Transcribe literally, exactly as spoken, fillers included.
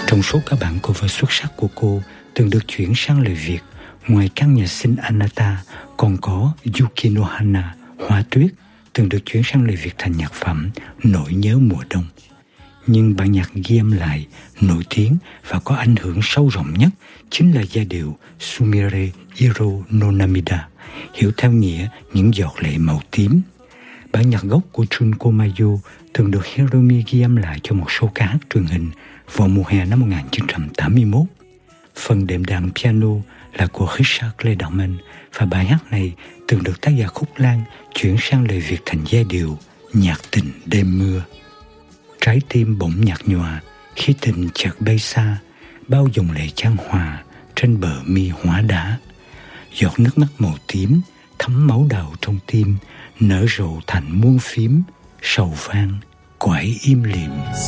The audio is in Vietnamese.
Trong số các bản cover xuất sắc của cô từng được chuyển sang lời Việt, ngoài căn nhà xinh Anata, còn có Yuki no Hana, Hoa Tuyết, từng được chuyển sang lời Việt thành nhạc phẩm Nỗi nhớ mùa đông. Nhưng bản nhạc ghi âm lại, nổi tiếng và có ảnh hưởng sâu rộng nhất chính là giai điệu Sumire Iro no Namida, hiểu theo nghĩa những giọt lệ màu tím. Bản nhạc gốc của Junko Mayo từng được Hiromi ghi âm lại cho một số ca hát truyền hình vào mùa hè năm một nghìn chín trăm tám mươi mốt. Phần đệm đàn piano là của Richard Clayderman và bài hát này từng được tác giả Khúc Lan chuyển sang lời Việt thành giai điệu Nhạc tình đêm mưa. Trái tim bỗng nhạt nhòa khi tình chợt bay xa, bao dòng lệ chan hòa trên bờ mi hóa đá. Giọt nước mắt màu tím thấm máu đào trong tim, nở rộ thành muôn phím, sầu vang quải im lìm.